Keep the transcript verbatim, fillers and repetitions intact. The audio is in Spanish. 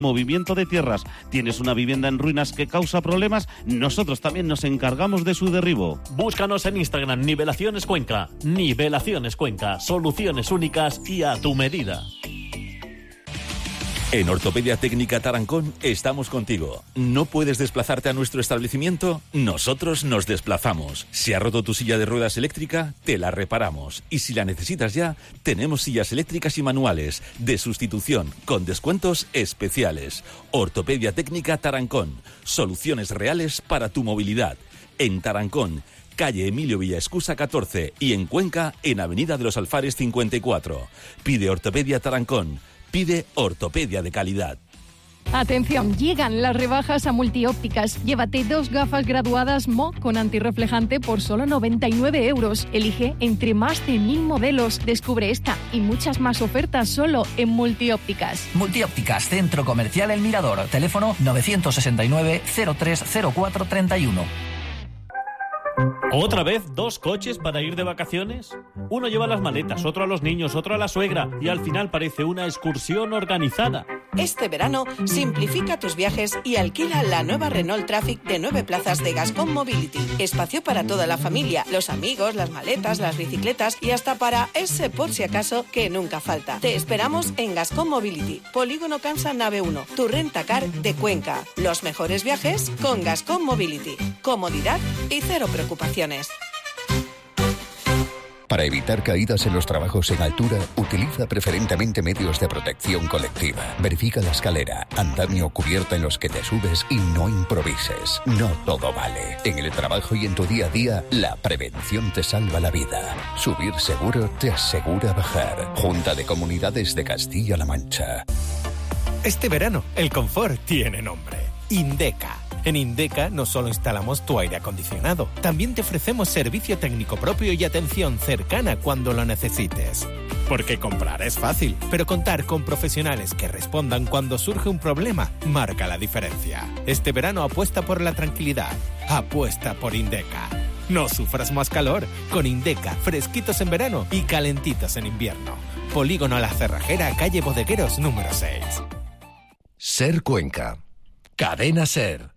movimiento de tierras. ¿Tienes una vivienda en ruinas que causa problemas? Nosotros también nos encargamos de su derribo. Búscanos en Instagram, Nivelaciones Cuenca. Nivelaciones Cuenca. Soluciones únicas y a tu medida. En Ortopedia Técnica Tarancón estamos contigo. ¿No puedes desplazarte a nuestro establecimiento? Nosotros nos desplazamos. Si ha roto tu silla de ruedas eléctrica, te la reparamos. Y si la necesitas ya, tenemos sillas eléctricas y manuales de sustitución con descuentos especiales. Ortopedia Técnica Tarancón. Soluciones reales para tu movilidad. En Tarancón, calle Emilio Villaescusa catorce y en Cuenca, en Avenida de los Alfares cincuenta y cuatro. Pide Ortopedia Tarancón. Pide ortopedia de calidad. Atención, llegan las rebajas a Multiópticas. Llévate dos gafas graduadas M O con antirreflejante por solo noventa y nueve euros. Elige entre más de mil modelos. Descubre esta y muchas más ofertas solo en Multiópticas. Multiópticas, Centro Comercial El Mirador. Teléfono novecientos sesenta y nueve, cero tres cero cuatro treinta y uno. ¿Otra vez dos coches para ir de vacaciones? Uno lleva las maletas, otro a los niños, otro a la suegra y al final parece una excursión organizada. Este verano, simplifica tus viajes y alquila la nueva Renault Traffic de nueve plazas de Gascon Mobility. Espacio para toda la familia, los amigos, las maletas, las bicicletas y hasta para ese por si acaso que nunca falta. Te esperamos en Gascon Mobility, Polígono Cansa Nave uno, tu rentacar de Cuenca. Los mejores viajes con Gascon Mobility. Comodidad y cero preocupaciones. Para evitar caídas en los trabajos en altura, utiliza preferentemente medios de protección colectiva. Verifica la escalera, andamio o cubierta en los que te subes y no improvises. No todo vale. En el trabajo y en tu día a día, la prevención te salva la vida. Subir seguro te asegura bajar. Junta de Comunidades de Castilla-La Mancha. Este verano, el confort tiene nombre. Indeca. En Indeca no solo instalamos tu aire acondicionado, también te ofrecemos servicio técnico propio y atención cercana cuando lo necesites. Porque comprar es fácil, pero contar con profesionales que respondan cuando surge un problema marca la diferencia. Este verano apuesta por la tranquilidad, apuesta por Indeca. No sufras más calor, con Indeca, fresquitos en verano y calentitos en invierno. Polígono La Cerrajera, calle Bodegueros número seis. Ser Cuenca. Cadena Ser.